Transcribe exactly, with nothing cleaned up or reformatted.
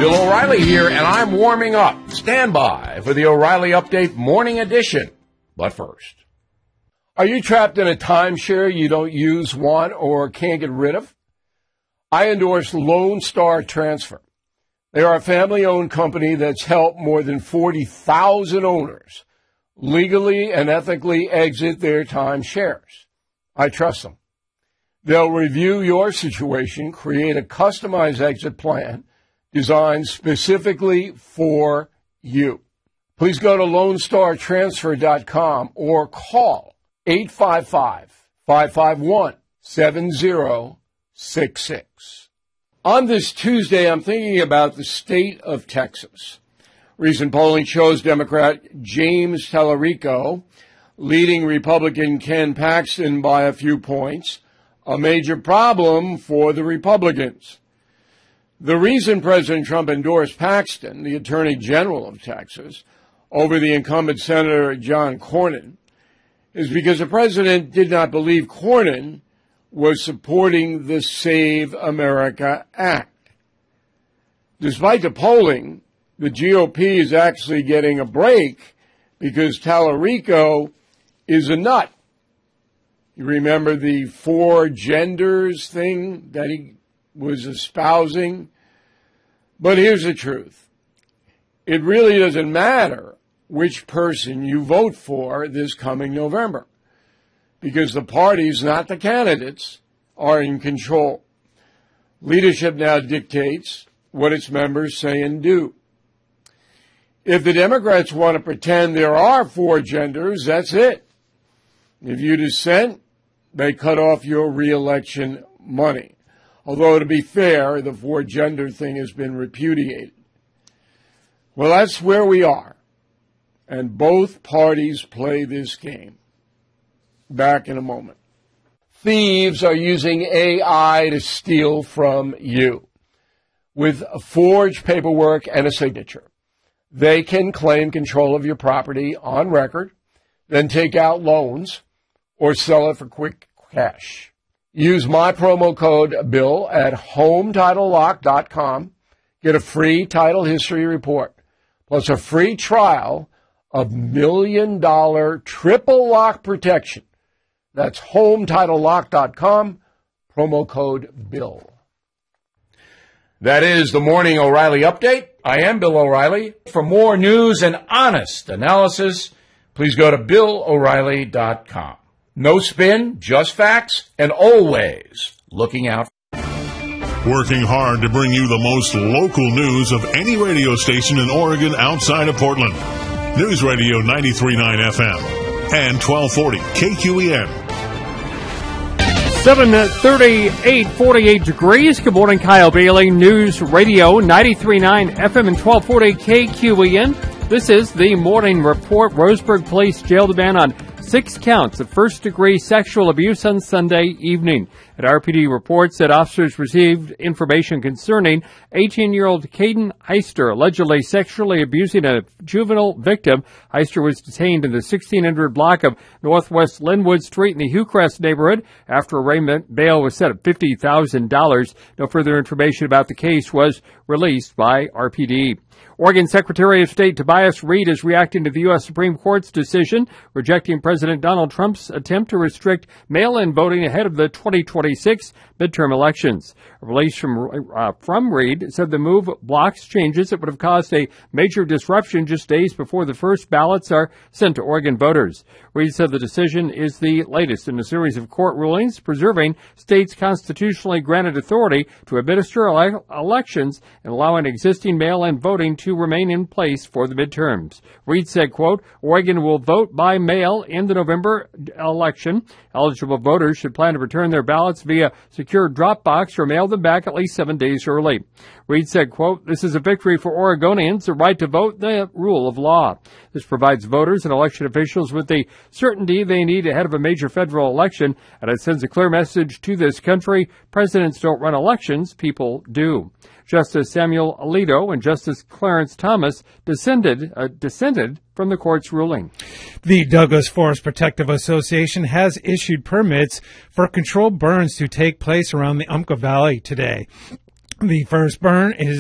Bill O'Reilly here, and I'm warming up. Stand by for the O'Reilly Update Morning Edition. But first, are you trapped in a timeshare you don't use, want, or can't get rid of? I endorse Lone Star Transfer. They are a family-owned company that's helped more than forty thousand owners legally and ethically exit their timeshares. I trust them. They'll review your situation, create a customized exit plan designed specifically for you. Please go to lone star transfer dot com or call eight five five, five five one, seven zero six six. On this Tuesday, I'm thinking about the state of Texas. Recent polling shows Democrat James Tallarico leading Republican Ken Paxton by a few points, a major problem for the Republicans. The reason President Trump endorsed Paxton, the Attorney General of Texas, over the incumbent Senator John Cornyn, is because the president did not believe Cornyn was supporting the Save America Act. Despite the polling, the G O P is actually getting a break because Tallarico is a nut. You remember the four genders thing that he was espousing? But here's the truth. It really doesn't matter which person you vote for this coming November, because the parties, not the candidates, are in control. Leadership now dictates what its members say and do. If the Democrats want to pretend there are four genders, that's it. If you dissent, they cut off your reelection money. Although, to be fair, the four-gender thing has been repudiated. Well, that's where we are. And both parties play this game. Back in a moment. Thieves are using A I to steal from you. With forged paperwork and a signature, they can claim control of your property on record, then take out loans or sell it for quick cash. Use my promo code BILL at home title lock dot com. Get a free title history report, plus a free trial of million-dollar triple lock protection. That's home title lock dot com, promo code BILL. That is the Morning O'Reilly Update. I am Bill O'Reilly. For more news and honest analysis, please go to bill o'reilly dot com. No spin, just facts, and always looking out. Working hard to bring you the most local news of any radio station in Oregon outside of Portland. News Radio ninety-three point nine F M and twelve forty K Q E N. seven thirty-eight, forty-eight degrees. Good morning, Kyle Bailey. News Radio ninety-three point nine F M and twelve forty K Q E N. This is the Morning Report. Roseburg Police jailed a man on six counts of first-degree sexual abuse on Sunday evening. An R P D report said officers received information concerning eighteen-year-old Caden Heister allegedly sexually abusing a juvenile victim. Heister was detained in the sixteen hundred block of Northwest Linwood Street in the Hillcrest neighborhood after arraignment. Bail was set at fifty thousand dollars. No further information about the case was released by R P D. Oregon Secretary of State Tobias Reed is reacting to the U S Supreme Court's decision rejecting President Donald Trump's attempt to restrict mail-in voting ahead of the twenty twenty-six midterm elections. A release from uh, from Reed said the move blocks changes that would have caused a major disruption just days before the first ballots are sent to Oregon voters. Reed said the decision is the latest in a series of court rulings preserving states' constitutionally granted authority to administer ele- elections and allowing existing mail-in voting to remain in place for the midterms. Reed said, quote, Oregon will vote by mail in the November election. Eligible voters should plan to return their ballots via secure drop box or mail them back at least seven days early. Reed said, quote, this is a victory for Oregonians, the right to vote, the rule of law. This provides voters and election officials with the certainty they need ahead of a major federal election, and it sends a clear message to this country. Presidents don't run elections, people do. Justice Samuel Alito and Justice Clarence Thomas dissented, uh, dissented from the court's ruling. The Douglas Forest Protective Association has issued permits for controlled burns to take place around the Umpqua Valley today. The first burn is